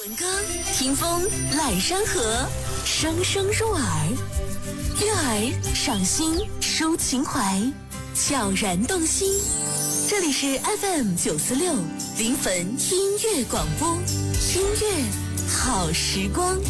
闻歌听风揽山河，声声入耳，悦耳赏心抒情怀，悄然动心。这里是 FM946临汾音乐广播，音乐好时光。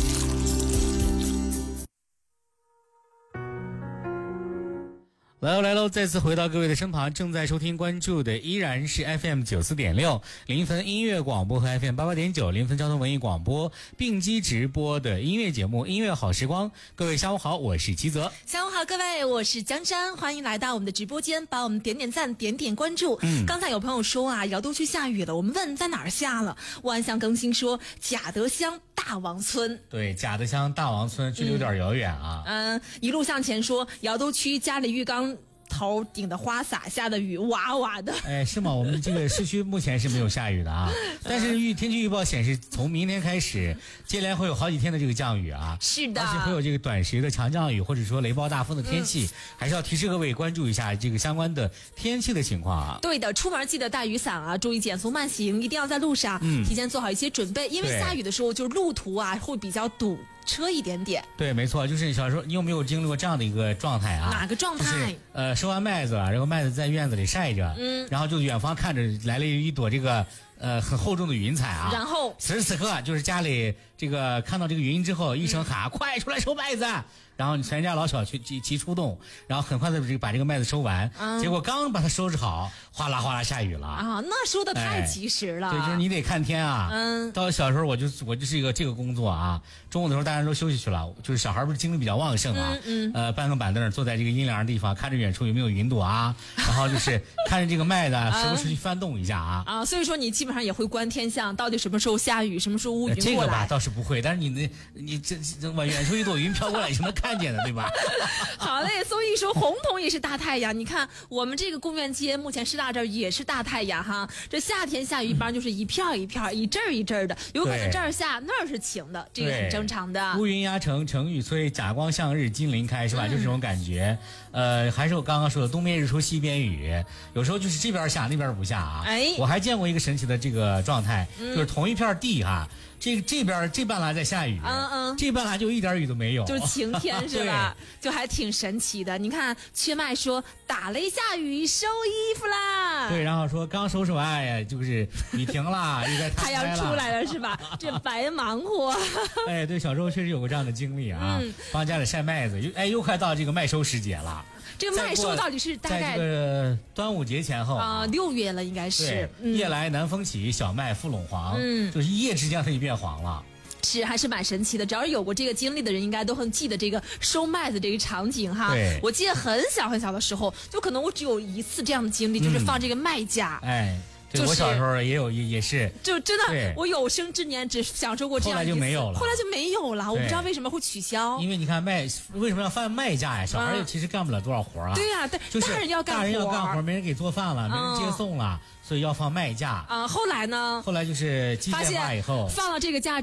来喽！再次回到各位的身旁，正在收听关注的依然是 FM94.6临汾音乐广播和 FM88.9临汾交通文艺广播并机直播的音乐节目《音乐好时光》。各位下午好，我是齐泽。 下午好，各位，我是江山，欢迎来到我们的直播间，把我们点点赞，点点关注。刚才有朋友说啊，瑶都区下雨了，我们问在哪儿下了？万象更新说贾德乡大王村。 对，贾德乡大王村距离有点遥远啊。 一路向前说瑶都区家里浴缸头顶的花洒下的雨哇哇的。 哎，是吗？我们这个市区目前是没有下雨的啊，但是天气预报显示，从明天开始接连会有好几天的这个降雨啊。 是的， 而且会有这个短时的强降雨，或者说雷暴大风的天气，还是要提示各位关注一下这个相关的天气的情况啊。 对的，出门记得带雨伞啊，注意减速慢行，一定要在路上提前做好一些准备，因为下雨的时候就是路途啊会比较堵车一点点。 对，没错，就是小时候你有没有经历过这样的一个状态啊？ 哪个状态？ 收完麦子了，然后麦子在院子里晒着，然后就远方看着来了一朵这个很厚重的云彩啊。 然后此时此刻就是家里这个看到这个云之后，一声喊，快出来收麦子！然后全家老小齐出动，然后很快的把这个麦子收完，结果刚把它收拾好，哗啦哗啦下雨了啊！那说的太及时了。 对，就是你得看天啊。到小时候我就是一个这个工作啊，中午的时候大家都休息去了，就是小孩不是精力比较旺盛啊，搬个板凳坐在这个阴凉的地方，看着远处有没有云朵啊，然后就是看着这个麦子时不时去翻动一下啊。 所以说你基本上也会观天象，到底什么时候下雨，什么时候乌云过来。 这个吧倒是不会，但是你这往远处一朵云飘过来，是能看见的，对吧？ 好嘞，所以说红桐也是大太阳。你看我们这个公园街目前师大这儿也是大太阳哈。这夏天下雨一般就是一片一片、一阵一阵的，有可能这儿下那儿是晴的，这个很正常的。 乌云压城，城欲摧，甲光向日，金鳞开，是吧？就是这种感觉。还是我刚刚说的东边日出西边雨，有时候就是这边下那边不下啊。我还见过一个神奇的这个状态，就是同一片地哈。这边这半拉在下雨，这半拉就一点雨都没有， 就是晴天是吧？就还挺神奇的。你看缺麦说打雷下雨收衣服啦， 对，然后说刚收拾完，哎呀，就是雨停了，应该太阳出来了是吧？这白忙活。 哎，对，小时候确实有过这样的经历啊，帮家里晒麦子，又快到这个麦收时节了。 这个麦收到底是大概在这个端午节前后 6月了，应该是。 夜来南风起，小麦复陇黄。就是一夜之间它就变黄了。 是，还是蛮神奇的。只要是有过这个经历的人，应该都很记得这个收麦子这个场景哈。 对， 我记得很小很小的时候，就可能我只有一次这样的经历，就是放这个麦架。 对，我小时候也是， 就真的，我有生之年只享受过这样一次， 后来就没有了。 后来就没有了，我不知道为什么会取消。 因为你看为什么要放麦架呀？小孩其实干不了多少活啊。 对呀， 就是大人要干活，没人给做饭了，没人接送了，所以要放麦架。 后来呢？ 后来就是机械化以后， 放了这个架